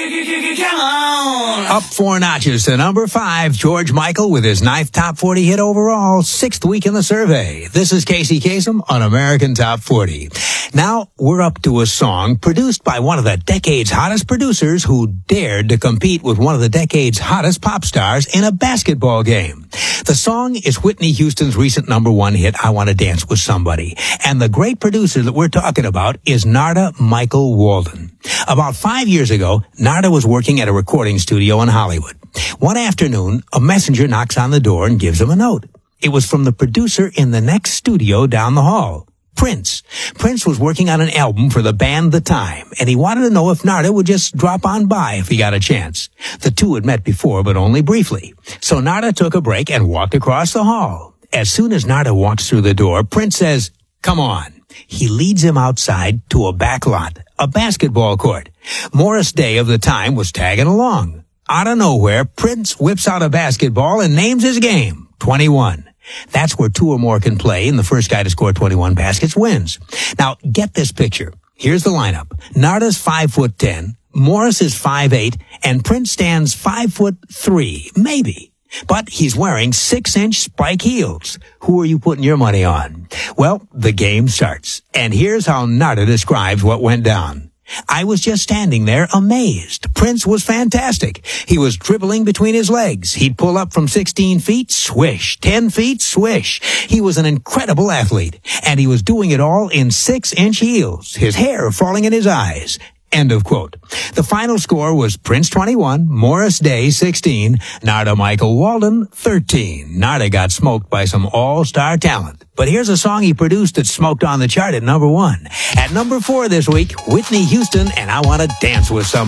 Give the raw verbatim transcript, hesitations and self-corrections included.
Come on. Up four notches to number five, George Michael with his ninth top forty hit overall, sixth week in the survey. This is Casey Kasem on American Top forty. Now we're up to a song produced by one of the decade's hottest producers who dared to compete with one of the decade's hottest pop stars in a basketball game. The song is Whitney Houston's recent number one hit, I Want to Dance with Somebody. And the great producer that we're talking about is Narada Michael Walden. About five years ago, Narada was working at a recording studio in Hollywood. One afternoon, a messenger knocks on the door and gives him a note. It was from the producer in the next studio down the hall, Prince. Prince was working on an album for the band The Time, and he wanted to know if Narada would just drop on by if he got a chance. The two had met before, but only briefly. So Narada took a break and walked across the hall. As soon as Narada walks through the door, Prince says, "Come on." He leads him outside to a back lot, a basketball court. Morris Day of The Time was tagging along. Out of nowhere, Prince whips out a basketball and names his game, twenty-one. That's where two or more can play, and the first guy to score twenty-one baskets wins. Now, get this picture. Here's the lineup. Narada's five foot ten, Morris is five eight, and Prince stands five foot three, maybe. But he's wearing six-inch spike heels. Who are you putting your money on? Well, the game starts. And here's how Narada describes what went down. I was just standing there amazed. Prince was fantastic. He was dribbling between his legs. He'd pull up from sixteen feet, swish. ten feet, swish. He was an incredible athlete. And he was doing it all in six-inch heels. His hair falling in his eyes. End of quote. The final score was Prince twenty-one, Morris Day sixteen, Narada Michael Walden thirteen. Narada got smoked by some all-star talent. But here's a song he produced that smoked on the chart at number one. At number four this week, Whitney Houston and I Want to Dance with Somebody.